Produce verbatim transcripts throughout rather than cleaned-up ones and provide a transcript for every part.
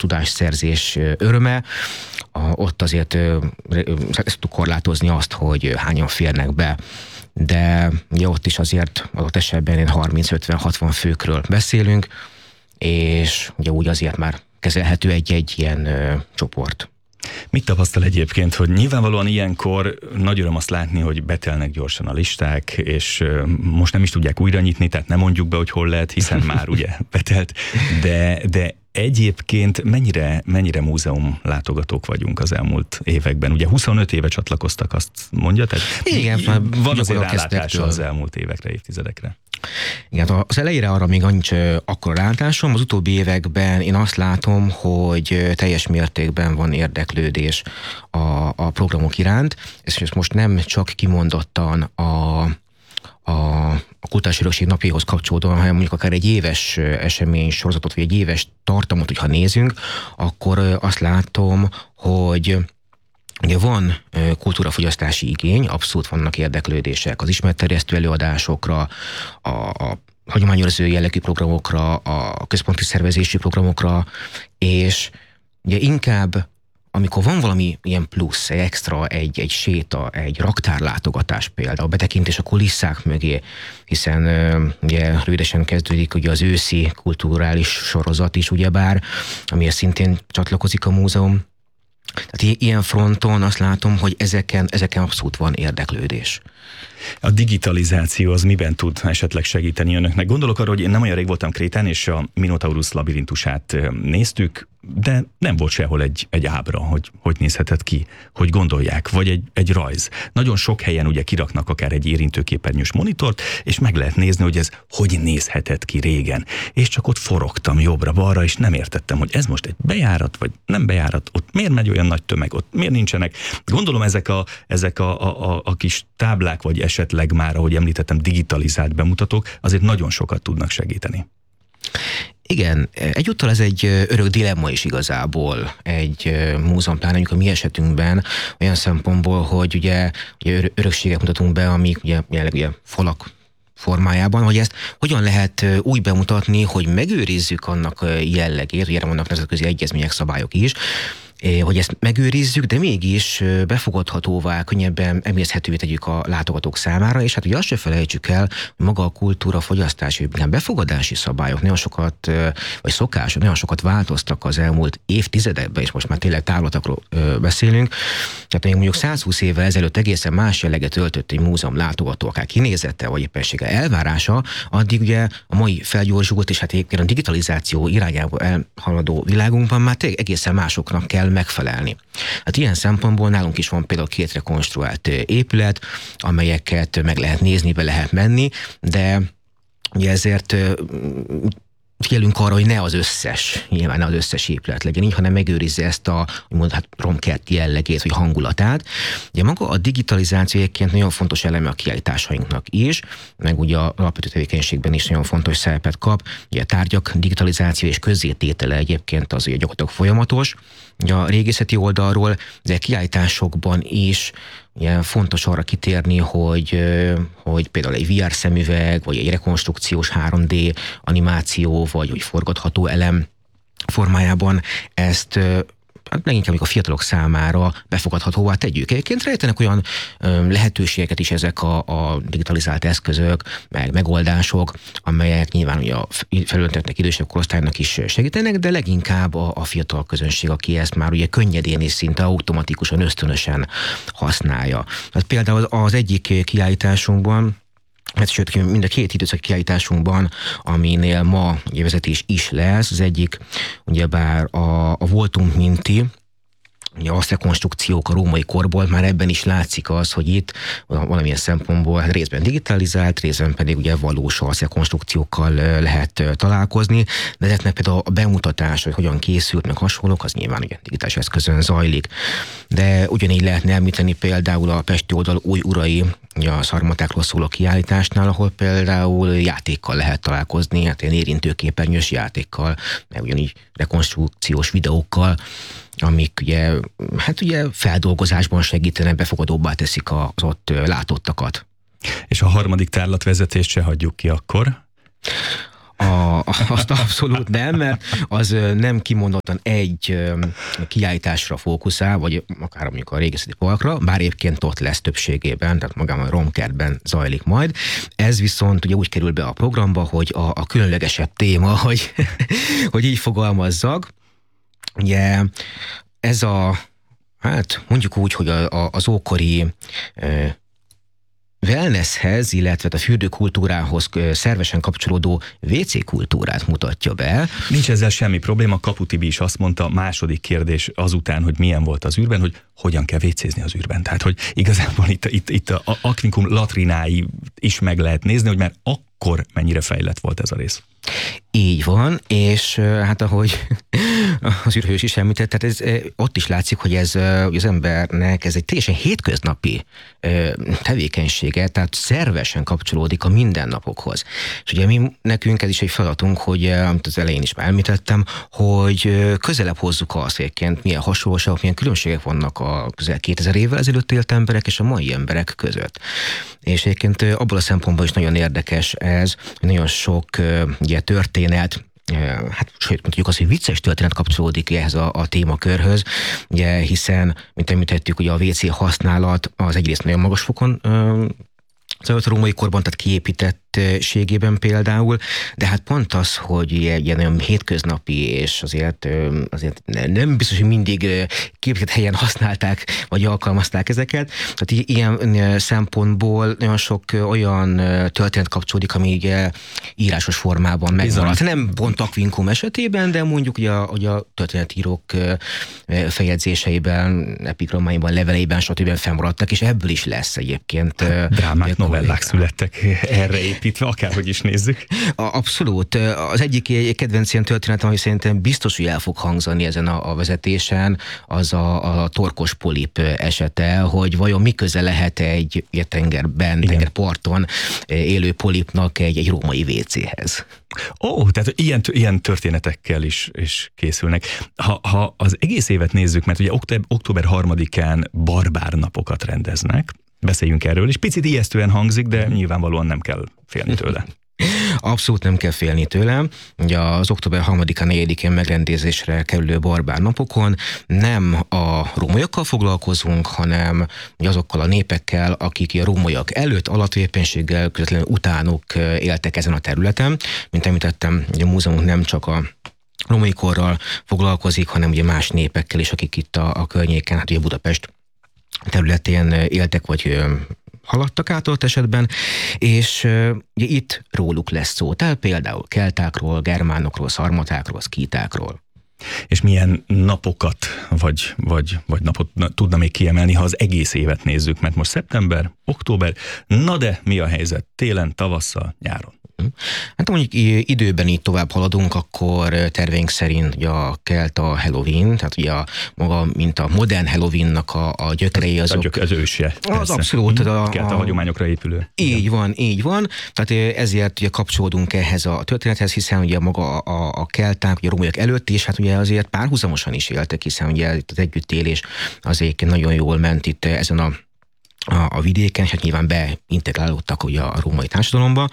tudásszerzés öröme. A, ott azért tudtuk korlátozni azt, hogy hányan férnek be, de ugye ott is azért adott esetben ilyen harminc ötven hatvan főkről beszélünk, és ugye úgy azért már kezelhető egy-egy ilyen ö, csoport. Mit tapasztal egyébként, hogy nyilvánvalóan ilyenkor nagy öröm azt látni, hogy betelnek gyorsan a listák, és most nem is tudják újra nyitni, tehát nem mondjuk be, hogy hol lehet, hiszen már ugye betelt, de, de egyébként mennyire, mennyire múzeum látogatók vagyunk az elmúlt években? Ugye huszonöt éve csatlakoztak, azt mondja? Tehát igen, van azért rálátása az elmúlt évekre, évtizedekre. Igen, az elejére arra még nincs akkor rálátásom, az utóbbi években én azt látom, hogy teljes mértékben van érdeklődés a, a programok iránt, és ezt most nem csak kimondottan a a, a kulturális örökség napjához kapcsolódóan, hanem mondjuk akár egy éves esemény sorozatot, vagy egy éves tartamot, hogyha nézünk, akkor azt látom, hogy ugye van kultúrafogyasztási igény, abszolút vannak érdeklődések az ismeretterjesztő előadásokra, a, a hagyományőrző jellegű programokra, a központi szervezési programokra, és ugye inkább amikor van valami ilyen plusz, egy extra, egy, egy séta, egy raktárlátogatás például, betekintés a kulisszák mögé, hiszen ugye rövidesen kezdődik ugye az őszi kulturális sorozat is ugyebár, amihez szintén csatlakozik a múzeum. Tehát ilyen fronton azt látom, hogy ezeken, ezeken abszolút van érdeklődés. A digitalizáció az miben tud esetleg segíteni önöknek? Gondolok arra, hogy én nem olyan rég voltam Krétán, és a Minotaurus labirintusát néztük, de nem volt sehol egy, egy ábra, hogy hogy nézhetett ki, hogy gondolják, vagy egy, egy rajz. Nagyon sok helyen ugye kiraknak akár egy érintőképernyős monitort, és meg lehet nézni, hogy ez hogy nézhetett ki régen. És csak ott forogtam jobbra-balra, és nem értettem, hogy ez most egy bejárat, vagy nem bejárat, ott miért megy olyan nagy tömeg, ott miért nincsenek. Gondolom ezek a, ezek a, a, a, a kis táblák, vagy esetleg már, ahogy említettem, digitalizált bemutatók, azért nagyon sokat tudnak segíteni. Igen, egyúttal ez egy örök dilemma is igazából egy múzeum, pláne mondjuk a mi esetünkben, olyan szempontból, hogy ugye, ugye örökséget mutatunk be, amik ugye jelenleg ugye falak formájában, hogy ezt hogyan lehet úgy bemutatni, hogy megőrizzük annak jellegét, ugye erre vannak nemzetközi egyezmények, szabályok is, hogy ezt megőrizzük, de mégis befogadhatóvá, könnyebben emészhetővé tegyük a látogatók számára, és hát ugye azt se felejtsük el, hogy maga a kultúra fogyasztási, befogadási szabályok nagyon sokat, vagy szokások nagyon sokat változtak az elmúlt évtizedekben, és most már tényleg távlatakról beszélünk. Tehát még mondjuk százhúsz évvel ezelőtt egészen más jelleget öltött egy múzeum látogató, akár kinézete, vagy éppenséggel elvárása, addig ugye a mai felgyorsult, és hát a digitalizáció irányába elhaladó világunkban már egészen másoknak kell megfelelni. Hát ilyen szempontból nálunk is van például két rekonstruált épület, amelyeket meg lehet nézni, be lehet menni, de ugye ezért figyelünk arra, hogy ne az összes, nyilván ne az összes épület legyen így, hanem megőrizze ezt a, úgymond, hát romkert jellegét, vagy hangulatát. Ugye maga a digitalizáció egyébként nagyon fontos eleme a kiállításainknak is, meg ugye a alapvető tevékenységben is nagyon fontos szerepet kap. Ugye a tárgyak digitalizáció és közzététele egyébként az ugye gyakorlatilag folyamatos. Ugye a régészeti oldalról, de kiállításokban is ugye fontos arra kitérni, hogy, hogy például egy vé er szemüveg, vagy egy rekonstrukciós három dé animáció, vagy hogy forgatható elem formájában ezt hát leginkább a fiatalok számára befogadhatóvá tegyük. Egyébként rejtenek olyan ö, lehetőségeket is ezek a, a digitalizált eszközök, meg megoldások, amelyek nyilván ugye a felültetnek idősebb korosztálynak is segítenek, de leginkább a, a fiatal közönség, aki ezt már ugye könnyedén és szinte automatikusan, ösztönösen használja. Hát például az egyik kiállításunkban, hát sőt, mind a két időszak kiállításunkban, aminél ma ugye vezetés is lesz, az egyik ugyebár a, a Voltunk Minti, ugye az rekonstrukciók a római korból, már ebben is látszik az, hogy itt valamilyen szempontból hát részben digitalizált, részben pedig ugye valós az rekonstrukciókkal lehet találkozni, de ezeknek például a bemutatás, hogy hogyan készült, meg hasonlók, az nyilván ugye digitális eszközön zajlik. De ugyanígy lehetne említeni például a pesti oldal új urai, ugye a szarmatákról szóló kiállításnál, ahol például játékkal lehet találkozni, hát ilyen érintőképernyős játékkal, meg ugyanígy rekonstrukciós videókkal, amik ugye, hát ugye feldolgozásban segítenek, befogadóbbá teszik az ott látottakat. És a harmadik tárlatvezetést se hagyjuk ki akkor? A, azt abszolút nem, mert az nem kimondottan egy kiállításra fókuszál, vagy akár mondjuk a Régészeti Parkra, bár egyébként ott lesz többségében, tehát magában a Romkertben zajlik majd. Ez viszont ugye úgy kerül be a programba, hogy a, a különlegesebb téma, hogy, hogy így fogalmazzak. Ugye ez a, hát mondjuk úgy, hogy a, a, az ókori wellnesshez, illetve a fürdőkultúrához szervesen kapcsolódó vé cé kultúrát mutatja be. Nincs ezzel semmi probléma, Kapu Tibi is azt mondta, második kérdés azután, hogy milyen volt az űrben, hogy hogyan kell vécézni az űrben. Tehát, hogy igazából itt, itt, itt a akvinkum latrinái is meg lehet nézni, hogy már akkor mennyire fejlett volt ez a rész. Így van, és hát ahogy az űrhős is említett, tehát ez, ott is látszik, hogy ez az embernek ez egy teljesen hétköznapi tevékenysége, tehát szervesen kapcsolódik a mindennapokhoz. És ugye mi, nekünk ez is egy feladatunk, hogy amit az elején is már említettem, hogy közelebb hozzuk azt, egyébként milyen hasonlóságok, milyen különbségek vannak a közel kétezer évvel ezelőtt élt emberek és a mai emberek között. És egyébként abból a szempontból is nagyon érdekes ez, hogy nagyon sok ugye, történet, hát sőt, mondjuk az, hogy vicces történet kapcsolódik ehhez a, a témakörhöz, ugye, hiszen, mint említettük, ugye a vé cé használat az egyrészt nagyon magas fokon zajlott a római korban, tehát kiépítettségében például, de hát pont az, hogy ilyen nagyon hétköznapi, és azért, azért nem biztos, hogy mindig képített helyen használták, vagy alkalmazták ezeket. Tehát ilyen szempontból nagyon sok olyan történet kapcsolódik, ami ugye írásos formában megmaradt. Nem pont Akvinkum esetében, de mondjuk ugye a, ugye a történetírók feljegyzéseiben, epigrammáiban, leveleiben, stb. Fennmaradtak, és ebből is lesz egyébként. Drámák, novellák születtek erre építve, akárhogy is nézzük. Abszolút. Az egyik kedvenc ilyen történetem, ami szerintem biztos, hogy el fog hangzani ezen a, a vezetésen, az a, a torkos polip esete, hogy vajon mi köze lehet egy tengerben, Igen. tengerparton élő polipnak egy, egy római vécéhez. Ó, tehát ilyen, ilyen történetekkel is, is készülnek. Ha, ha az egész évet nézzük, mert ugye október harmadikán barbárnapokat rendeznek, beszéljünk erről, és picit ijesztően hangzik, de nyilvánvalóan nem kell félni tőle. Abszolút nem kell félni tőlem. Ugye az október harmadikán, negyedikén megrendezésre kerülő barbárnapokon nem a rómaiakkal foglalkozunk, hanem azokkal a népekkel, akik a rómaiak előtt, alatt éppenséggel, közvetlenül utánuk éltek ezen a területen. Mint említettem, a múzeumunk nem csak a római korral foglalkozik, hanem ugye más népekkel is, akik itt a, a környéken, hát ugye Budapest területén éltek, vagy haladtak át ott esetben, és ugye itt róluk lesz szó. Tehát például keltákról, germánokról, szarmatákról, szkítákról. És milyen napokat, vagy, vagy, vagy napot tudna még kiemelni, ha az egész évet nézzük, mert most szeptember, október, na de mi a helyzet télen, tavasszal, nyáron? Hát mondjuk időben így tovább haladunk, akkor terveink szerint ugye a kelt a Halloween, tehát ugye a, maga, mint a modern Halloweennak a, a gyökerei azok. Az ősje. Az abszolút. A, a kelt a hagyományokra épülő. Így Igen. van, így van. Tehát ezért ugye kapcsolódunk ehhez a történethez, hiszen ugye maga a, a kelták, ugye a rómaiak előtt is, hát ugye azért párhuzamosan is éltek, hiszen ugye az együttélés azért nagyon jól ment itt ezen a, a, a vidéken, és hát nyilván beintegrálódtak ugye a római társadalomba.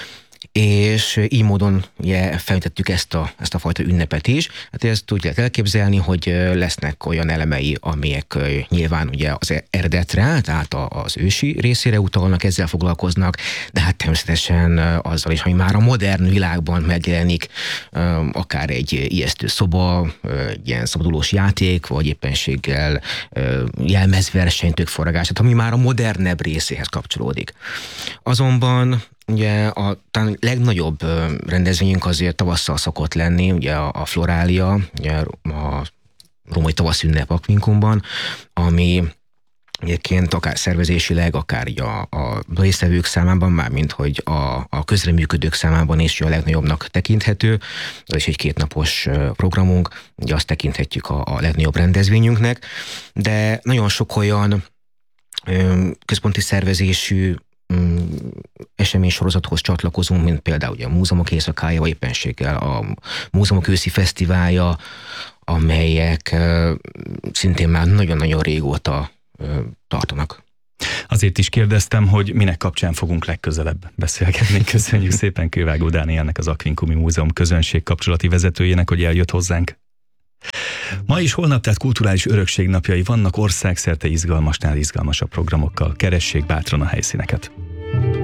És így módon ugye, felmítettük ezt a, ezt a fajta ünnepet is. Hát ezt úgy lehet elképzelni, hogy lesznek olyan elemei, amelyek nyilván ugye az eredetre, tehát az ősi részére utalnak, ezzel foglalkoznak, de hát természetesen azzal is, hogy már a modern világban megjelenik akár egy ijesztő szoba, egy ilyen szabadulós játék, vagy éppenséggel jelmezverseny, tőkforragás, tehát ami már a modernebb részéhez kapcsolódik. Azonban ugye a talán legnagyobb rendezvényünk azért tavasszal szokott lenni, ugye a, a Florália, ugye a római tavaszünnep Akvinkumban, ami egyébként akár szervezésileg, akár így a, a résztvevők számában, mármint hogy a, a közreműködők számában is a legnagyobbnak tekinthető. Ez is egy kétnapos programunk, ugye azt tekinthetjük a, a legnagyobb rendezvényünknek, de nagyon sok olyan központi szervezésű eseménysorozathoz csatlakozunk, mint például ugye a Múzeumok éjszakája, vagy éppenséggel a Múzeumok őszi fesztiválja, amelyek szintén már nagyon-nagyon régóta tartanak. Azért is kérdeztem, hogy minek kapcsán fogunk legközelebb beszélgetni. Köszönjük szépen Kővágó Dánielnek, az Aquincumi Múzeum közönségkapcsolati vezetőjének, hogy eljött hozzánk. Ma is holnap tehát kulturális örökség napjai vannak, országszerte izgalmasnál izgalmasabb programokkal. Keressék bátran a helyszíneket.